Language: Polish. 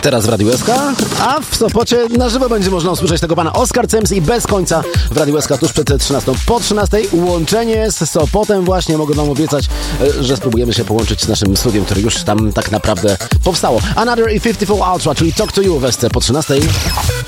Teraz w Radiu SK, a w Sopocie na żywo będzie można usłyszeć tego pana Oskar Cems i Bez Końca w Radiu SK tuż przed 13. Po 13 łączenie z Sopotem właśnie. Mogę wam obiecać, że spróbujemy się połączyć z naszym studiem, które już tam tak naprawdę powstało. Another E54 Ultra, czyli Talk to You w SC po 13.